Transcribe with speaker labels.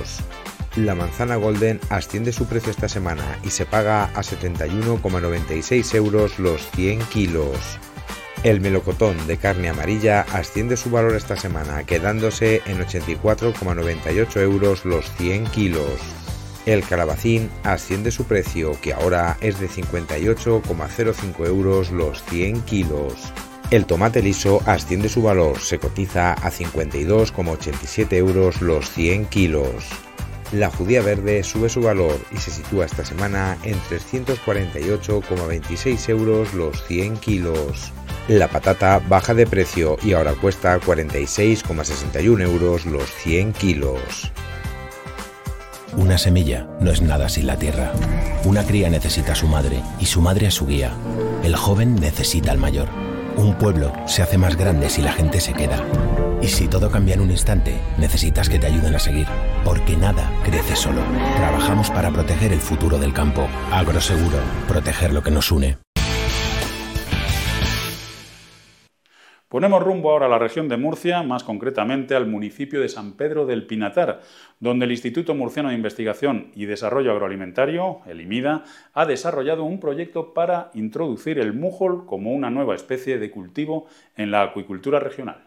Speaker 1: kilos. La manzana Golden asciende su precio esta semana y se paga a 71,96 euros los 100 kilos. El melocotón de carne amarilla asciende su valor esta semana, quedándose en 84,98 euros los 100 kilos. El calabacín asciende su precio, que ahora es de 58,05 euros los 100 kilos. El tomate liso asciende su valor, se cotiza a 52,87 euros los 100 kilos. La judía verde sube su valor y se sitúa esta semana en 348,26 euros los 100 kilos. La patata baja de precio y ahora cuesta 46,61 euros los 100 kilos.
Speaker 2: Una semilla no es nada sin la tierra. Una cría necesita a su madre y su madre a su guía. El joven necesita al mayor. Un pueblo se hace más grande si la gente se queda. Y si todo cambia en un instante, necesitas que te ayuden a seguir. Porque nada crece solo. Trabajamos para proteger el futuro del campo. Agroseguro, proteger lo que nos une.
Speaker 3: Ponemos rumbo ahora a la región de Murcia, más concretamente al municipio de San Pedro del Pinatar, donde el Instituto Murciano de Investigación y Desarrollo Agroalimentario, el IMIDA, ha desarrollado un proyecto para introducir el mújol como una nueva especie de cultivo en la acuicultura regional.